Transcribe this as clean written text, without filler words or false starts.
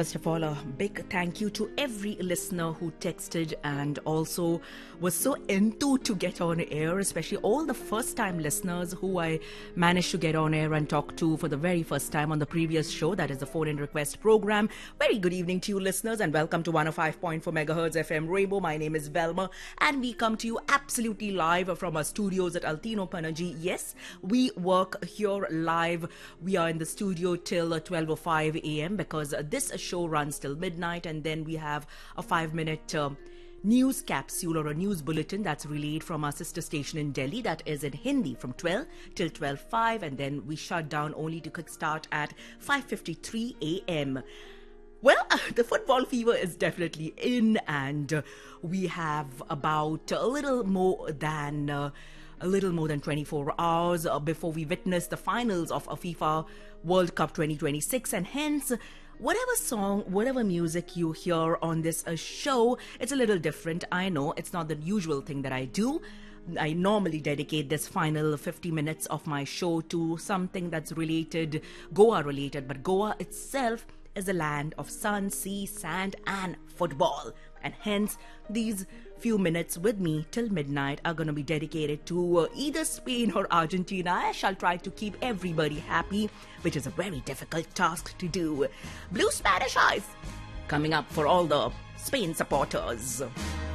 First of all, a big thank you to every listener who texted and also was so enthused to get on air, especially all the first-time listeners who I managed to get on air and talk to for the very first time on the previous show, that is the Phone-In Request program. Very good evening to you listeners and welcome to 105.4 MHz FM Rainbow. My name is Velma and we come to you absolutely live from our studios at Altino Panaji. Yes, we work here live. We are in the studio till 12:05 a.m. because this show runs till midnight, and then we have a 5-minute news capsule or a news bulletin that's relayed from our sister station in Delhi, that is in Hindi from 12 till 12:05, and then we shut down only to kickstart at 5:53 a.m. Well, the football fever is definitely in, and we have about a little more than 24 hours before we witness the finals of a FIFA World Cup 2026, and hence whatever song, whatever music you hear on this show, it's a little different. I know it's not the usual thing that I do. I normally dedicate this final 50 minutes of my show to something that's related, Goa related, but Goa itself is a land of sun, sea, sand and football, and hence these few minutes with me till midnight are going to be dedicated to either Spain or Argentina. I shall try to keep everybody happy, which is a very difficult task to do. Blue Spanish Eyes coming up for all the Spain supporters.